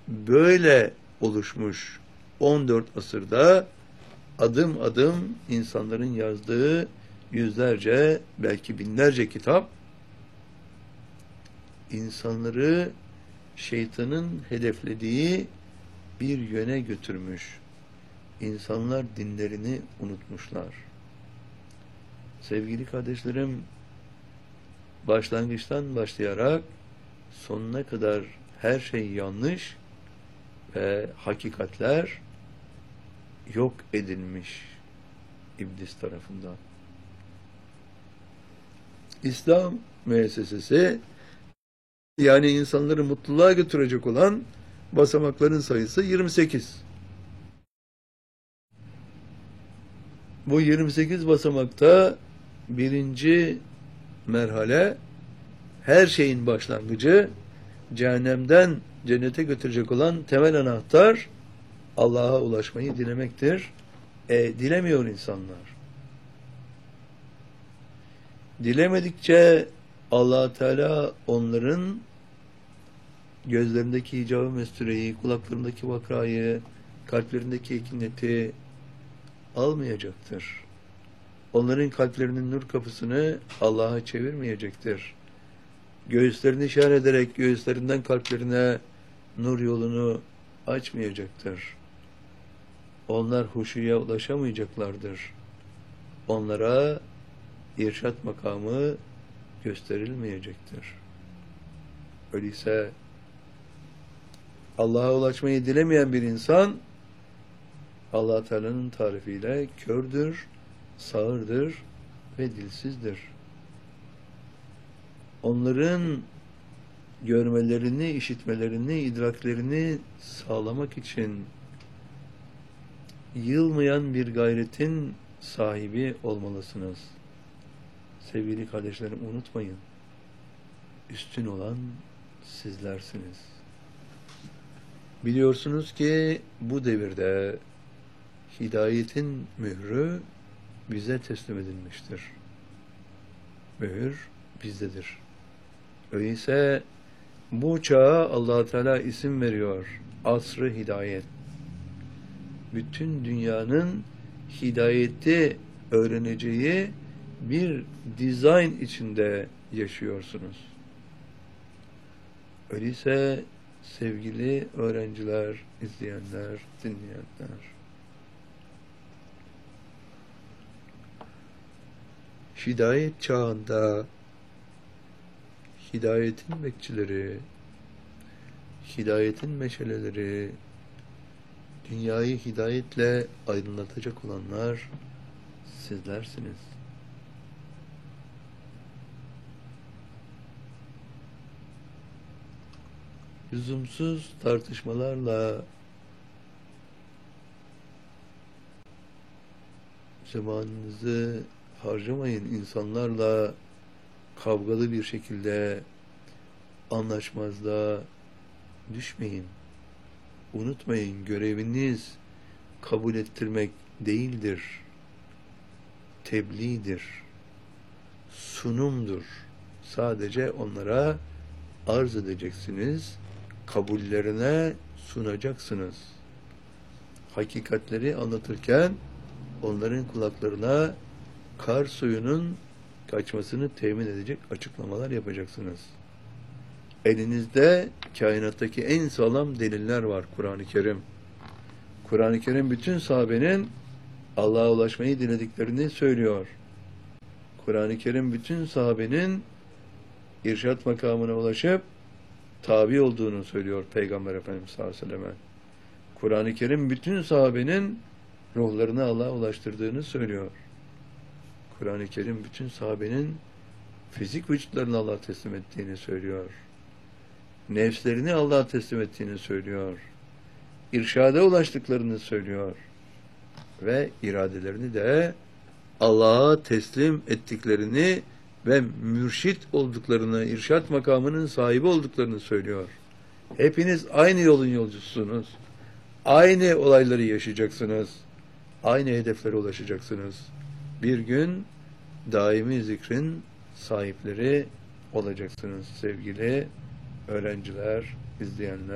böyle oluşmuş 14 asırda adım adım insanların yazdığı yüzlerce, belki binlerce kitap insanları şeytanın hedeflediği bir yöne götürmüş. İnsanlar dinlerini unutmuşlar. Sevgili kardeşlerim, başlangıçtan başlayarak sonuna kadar her şey yanlış ve hakikatler yok edilmiş İblis tarafından. İslam müessesesi, yani insanları mutluluğa götürecek olan basamakların sayısı 28. Bu 28 basamakta birinci merhale, her şeyin başlangıcı, cehennemden cennete götürecek olan temel anahtar Allah'a ulaşmayı dilemektir. Dilemiyor insanlar. Dilemedikçe Allah Teala onların gözlerindeki hicab-ı mestureyi, kulaklarındaki vakrayı, kalplerindeki ekineti almayacaktır. Onların kalplerinin nur kapısını Allah'a çevirmeyecektir. Göğüslerini işaret ederek göğüslerinden kalplerine nur yolunu açmayacaktır. Onlar huşuya ulaşamayacaklardır. Onlara irşat makamı gösterilmeyecektir. Öyleyse Allah'a ulaşmayı dilemeyen bir insan Allah Teala'nın tarifiyle kördür, sağırdır ve dilsizdir. Onların görmelerini, işitmelerini, idraklerini sağlamak için yılmayan bir gayretin sahibi olmalısınız. Sevgili kardeşlerim, unutmayın. Üstün olan sizlersiniz. Biliyorsunuz ki bu devirde hidayetin mührü bize teslim edilmiştir. Mühür bizdedir. Öyleyse bu çağa Allah Teala isim veriyor. Asr-ı hidayet. Bütün dünyanın hidayeti öğreneceği bir dizayn içinde yaşıyorsunuz. Öyleyse sevgili öğrenciler, izleyenler, dinleyenler, hidayet çağında hidayetin bekçileri, hidayetin meşaleleri, dünyayı hidayetle aydınlatacak olanlar sizlersiniz. Lüzumsuz tartışmalarla zamanınızı harcamayın. İnsanlarla kavgalı bir şekilde anlaşmazlığa düşmeyin. Unutmayın, göreviniz kabul ettirmek değildir. Tebliğdir. Sunumdur. Sadece onlara arz edeceksiniz. Kabullerine sunacaksınız. Hakikatleri anlatırken onların kulaklarına kar suyunun kaçmasını temin edecek açıklamalar yapacaksınız. Elinizde kainattaki en sağlam deliller var, Kur'an-ı Kerim. Kur'an-ı Kerim bütün sahabenin Allah'a ulaşmayı dilediklerini söylüyor. Kur'an-ı Kerim bütün sahabenin irşat makamına ulaşıp tabi olduğunu söylüyor Peygamber Efendimiz sallallahu aleyhi ve selleme. Kur'an-ı Kerim bütün sahabenin ruhlarını Allah'a ulaştırdığını söylüyor. Kur'an-ı Kerim bütün sahabenin fizik vücutlarını Allah'a teslim ettiğini söylüyor. Nefslerini Allah'a teslim ettiğini söylüyor. İrşada ulaştıklarını söylüyor. Ve iradelerini de Allah'a teslim ettiklerini ve mürşit olduklarını, irşat makamının sahibi olduklarını söylüyor. Hepiniz aynı yolun yolcususunuz. Aynı olayları yaşayacaksınız. Aynı hedeflere ulaşacaksınız. Bir gün daimi zikrin sahipleri olacaksınız sevgili öğrenciler, izleyenler.